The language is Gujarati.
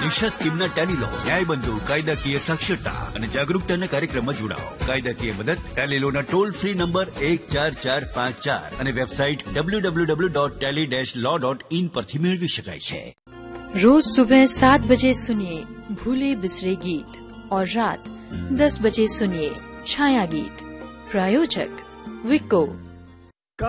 દિશા સ્કીમના ટેલી લો, ન્યાય બંધુ, કાયદાકીય સાક્ષરતા અને જાગરૂકતાના કાર્યક્રમમાં જોડાઓ. કાયદાકીય મદદ ટેલી લોના ટોલ ફ્રી નંબર 14454 અને વેબસાઇટ www.tally-law.in પરથી મેળવી શકાય છે. रोज सुबह 7 बजे सुनिए भूले बिसरे गीत और रात 10 बजे सुनिए छाया गीत. प्रायोजक विको.